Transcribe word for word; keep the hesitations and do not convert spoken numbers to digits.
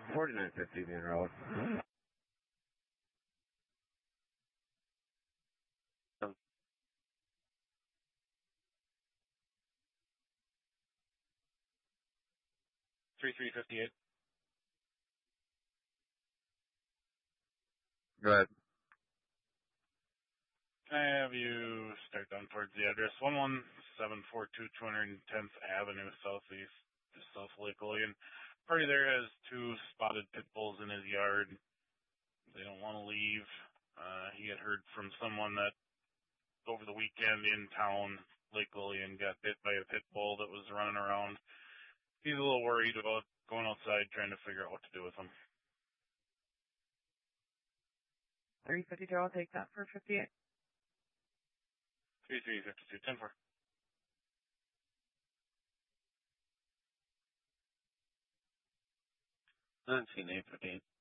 forty-nine fifty Main Road. three three fifty-eight. Go ahead. Can I have you start down towards the address? one one seven four two two hundred tenth Avenue Southeast, just south of Lake Olean. Party there has two spotted pit bulls in his yard. They don't want to leave. Uh, he had heard from someone that over the weekend in town, Lake Olean got bit by a pit bull that was running around. He's a little worried about going outside trying to figure out what to do with them. three fifty-two, I'll take that for fifty-eight. three three fifty-two, ten four. nineteen eight fifty-eight.